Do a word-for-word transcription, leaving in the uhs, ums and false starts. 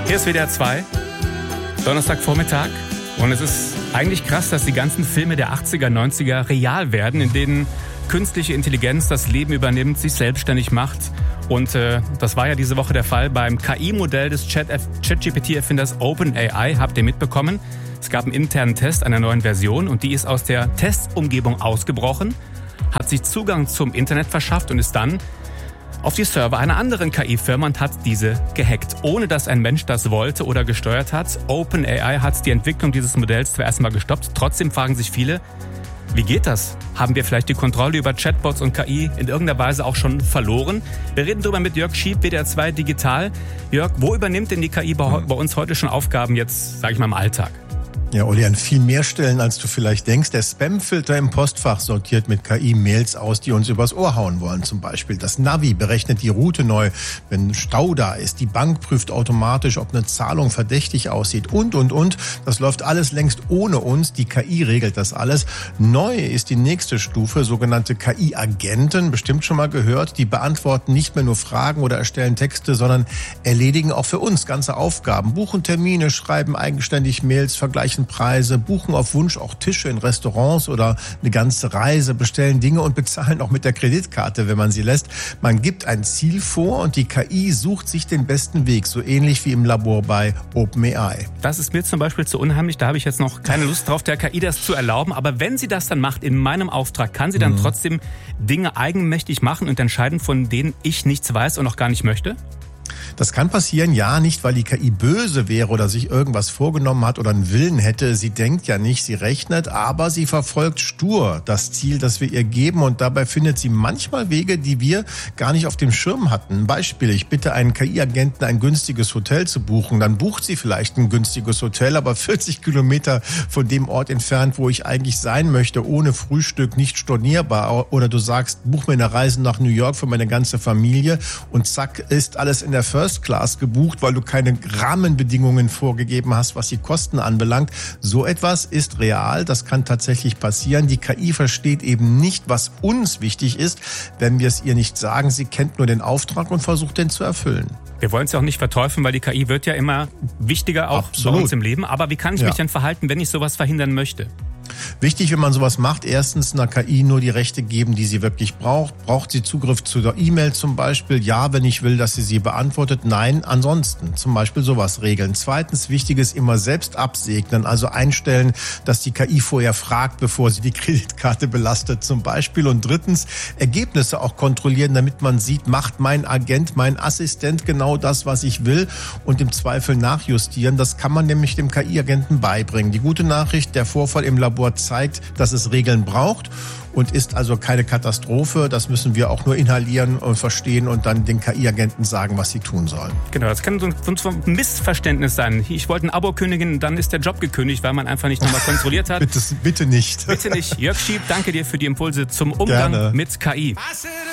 Hier ist W D R zwei, Donnerstagvormittag. Und es ist eigentlich krass, dass die ganzen Filme der achtziger, neunziger real werden, in denen künstliche Intelligenz das Leben übernimmt, sich selbstständig macht. Und äh, das war ja diese Woche der Fall beim K I-Modell des ChatGPT-Erfinders OpenAI. Habt ihr mitbekommen? Es gab einen internen Test einer neuen Version und die ist aus der Testumgebung ausgebrochen, hat sich Zugang zum Internet verschafft und ist dann auf die Server einer anderen K I-Firma und hat diese gehackt, ohne dass ein Mensch das wollte oder gesteuert hat. OpenAI hat die Entwicklung dieses Modells zwar erstmal gestoppt, trotzdem fragen sich viele, wie geht das? Haben wir vielleicht die Kontrolle über Chatbots und K I in irgendeiner Weise auch schon verloren? Wir reden darüber mit Jörg Schieb, W D R zwei Digital. Jörg, wo übernimmt denn die K I bei, bei uns heute schon Aufgaben jetzt, sage ich mal, im Alltag? Ja, Uli, an viel mehr Stellen, als du vielleicht denkst. Der Spamfilter im Postfach sortiert mit K I Mails aus, die uns übers Ohr hauen wollen zum Beispiel. Das Navi berechnet die Route neu, wenn Stau da ist. Die Bank prüft automatisch, ob eine Zahlung verdächtig aussieht und, und, und. Das läuft alles längst ohne uns. Die K I regelt das alles. Neu ist die nächste Stufe, sogenannte K I-Agenten, bestimmt schon mal gehört. Die beantworten nicht mehr nur Fragen oder erstellen Texte, sondern erledigen auch für uns ganze Aufgaben. Buchen Termine, schreiben eigenständig Mails, vergleichen Preise, buchen auf Wunsch auch Tische in Restaurants oder eine ganze Reise, bestellen Dinge und bezahlen auch mit der Kreditkarte, wenn man sie lässt. Man gibt ein Ziel vor und die K I sucht sich den besten Weg, so ähnlich wie im Labor bei OpenAI. Das ist mir zum Beispiel zu unheimlich, da habe ich jetzt noch keine Lust drauf, der K I das zu erlauben. Aber wenn sie das dann macht in meinem Auftrag, kann sie dann mhm. trotzdem Dinge eigenmächtig machen und entscheiden, von denen ich nichts weiß und auch gar nicht möchte? Das kann passieren, ja, nicht, weil die K I böse wäre oder sich irgendwas vorgenommen hat oder einen Willen hätte. Sie denkt ja nicht, sie rechnet, aber sie verfolgt stur das Ziel, das wir ihr geben und dabei findet sie manchmal Wege, die wir gar nicht auf dem Schirm hatten. Ein Beispiel, ich bitte einen K I-Agenten, ein günstiges Hotel zu buchen. Dann bucht sie vielleicht ein günstiges Hotel, aber vierzig Kilometer von dem Ort entfernt, wo ich eigentlich sein möchte, ohne Frühstück, nicht stornierbar. Oder du sagst, buch mir eine Reise nach New York für meine ganze Familie und zack, ist alles in der First Class gebucht, weil du keine Rahmenbedingungen vorgegeben hast, was die Kosten anbelangt. So etwas ist real, das kann tatsächlich passieren. Die K I versteht eben nicht, was uns wichtig ist, wenn wir es ihr nicht sagen. Sie kennt nur den Auftrag und versucht, den zu erfüllen. Wir wollen es ja auch nicht verteufeln, weil die K I wird ja immer wichtiger auch Absolut. Bei uns im Leben. Aber wie kann ich ja. mich denn verhalten, wenn ich sowas verhindern möchte? Wichtig, wenn man sowas macht, erstens einer K I nur die Rechte geben, die sie wirklich braucht. Braucht sie Zugriff zu der E-Mail zum Beispiel? Ja, wenn ich will, dass sie sie beantwortet. Nein, ansonsten zum Beispiel sowas regeln. Zweitens, wichtig ist immer selbst absegnen, also einstellen, dass die K I vorher fragt, bevor sie die Kreditkarte belastet zum Beispiel. Und drittens, Ergebnisse auch kontrollieren, damit man sieht, macht mein Agent, mein Assistent genau das, was ich will und im Zweifel nachjustieren. Das kann man nämlich dem K I-Agenten beibringen. Die gute Nachricht, der Vorfall im Labor zeigt, dass es Regeln braucht und ist also keine Katastrophe. Das müssen wir auch nur inhalieren und verstehen und dann den K I-Agenten sagen, was sie tun sollen. Genau, das kann so ein Missverständnis sein. Ich wollte ein Abo kündigen, dann ist der Job gekündigt, weil man einfach nicht nochmal kontrolliert hat. bitte, bitte nicht. Bitte nicht. Jörg Schieb, danke dir für die Impulse zum Umgang Gerne. mit K I.